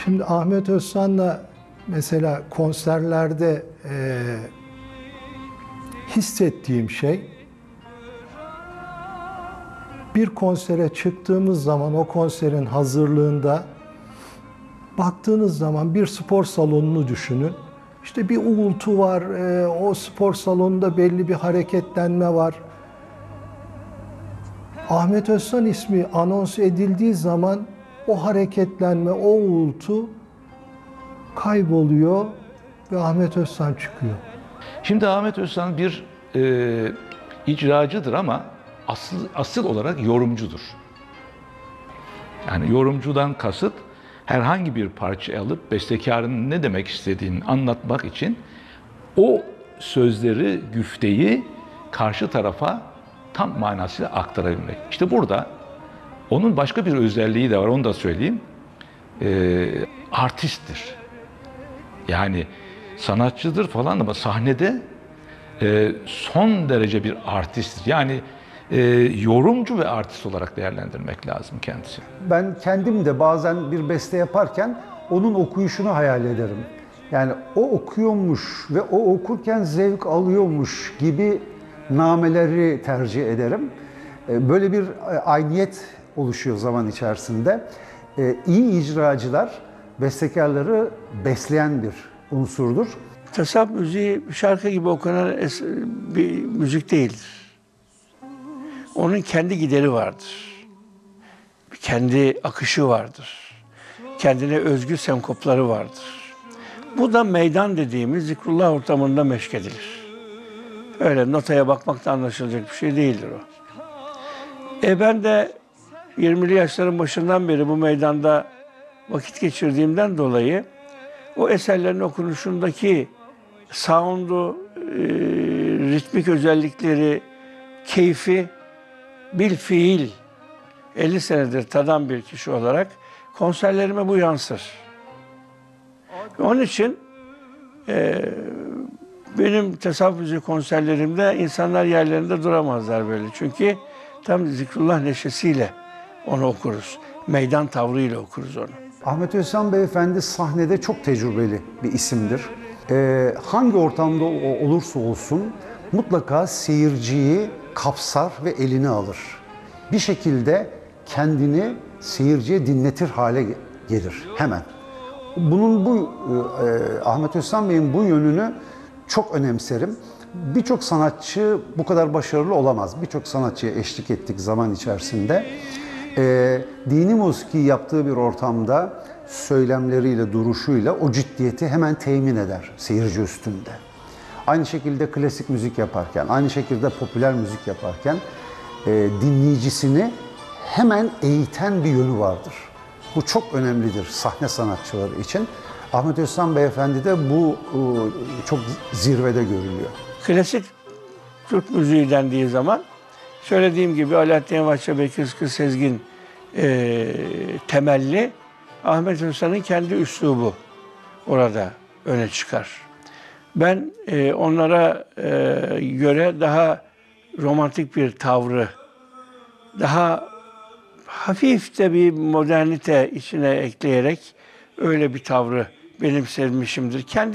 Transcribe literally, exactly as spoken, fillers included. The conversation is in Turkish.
Şimdi Ahmet Özsan'la mesela konserlerde e, hissettiğim şey, bir konsere çıktığımız zaman o konserin hazırlığında baktığınız zaman bir spor salonunu düşünün. İşte bir uğultu var, e, o spor salonunda belli bir hareketlenme var. Ahmet Özsan ismi anons edildiği zaman o hareketlenme, o uğultu kayboluyor ve Ahmet Özsan çıkıyor. Şimdi Ahmet Özsan bir e, icracıdır ama asıl, asıl olarak yorumcudur. Yani yorumcudan kasıt herhangi bir parça alıp bestekarın ne demek istediğini anlatmak için o sözleri, güfteyi karşı tarafa tam manasıyla aktarabilmek. İşte burada onun başka bir özelliği de var, onu da söyleyeyim. E, artisttir. Yani sanatçıdır falan ama sahnede e, son derece bir artisttir. Yani e, yorumcu ve artist olarak değerlendirmek lazım kendisi. Ben kendim de bazen bir beste yaparken onun okuyuşunu hayal ederim. Yani o okuyormuş ve o okurken zevk alıyormuş gibi nameleri tercih ederim. Böyle bir ayniyet oluşuyor zaman içerisinde. İyi icracılar bestekarları besleyen bir unsurdur. Tasavvuf müziği şarkı gibi okunan bir müzik değildir. Onun kendi gideri vardır. Kendi akışı vardır. Kendine özgü senkopları vardır. Bu da meydan dediğimiz zikrullah ortamında meşk edilir. Öyle notaya bakmakta anlaşılacak bir şey değildir o. E ben de yirmili yaşların başından beri bu meydanda vakit geçirdiğimden dolayı o eserlerin okunuşundaki sound'u, e, ritmik özellikleri, keyfi bil fiil elli senedir tadan bir kişi olarak konserlerime bu yansır. Onun için e, benim tasavvuf müziği konserlerimde insanlar yerlerinde duramazlar böyle. Çünkü tam zikrullah neşesiyle onu okuruz. Meydan tavrıyla okuruz onu. Ahmet Özsan Beyefendi sahnede çok tecrübeli bir isimdir. Ee, hangi ortamda olursa olsun mutlaka seyirciyi kapsar ve eline alır. Bir şekilde kendini seyirciye dinletir hale gelir hemen. Bunun bu e, Ahmet Özsan Bey'in bu yönünü çok önemserim. Birçok sanatçı bu kadar başarılı olamaz. Birçok sanatçıya eşlik ettik zaman içerisinde. E, dini musiki yaptığı bir ortamda söylemleriyle, duruşuyla o ciddiyeti hemen temin eder seyirci üstünde. Aynı şekilde klasik müzik yaparken, aynı şekilde popüler müzik yaparken e, dinleyicisini hemen eğiten bir yönü vardır. Bu çok önemlidir sahne sanatçıları için. Ahmet Özsan Beyefendi de bu e, çok zirvede görülüyor. Klasik Türk müziği dendiği zaman söylediğim gibi Alaaddin Yavaşça, Bekir Sıtkı Sezgin e, temelli Ahmet Özsan'ın kendi üslubu orada öne çıkar. Ben e, onlara e, göre daha romantik bir tavrı, daha hafif de bir modernite içine ekleyerek öyle bir tavrı benimsemişimdir. Kendi